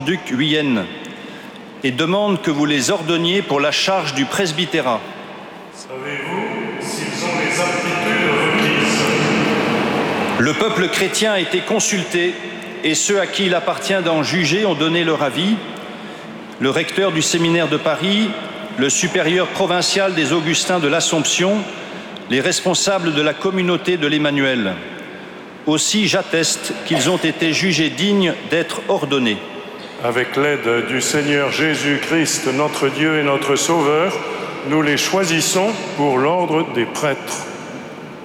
Duc Guyenne et demande que vous les ordonniez pour la charge du presbytérat. Savez-vous s'ils ont les aptitudes requises? Le peuple chrétien a été consulté et ceux à qui il appartient d'en juger ont donné leur avis. Le recteur du séminaire de Paris, le supérieur provincial des Augustins de l'Assomption, les responsables de la communauté de l'Emmanuel. Aussi, j'atteste qu'ils ont été jugés dignes d'être ordonnés. Avec l'aide du Seigneur Jésus-Christ, notre Dieu et notre Sauveur, nous les choisissons pour l'ordre des prêtres.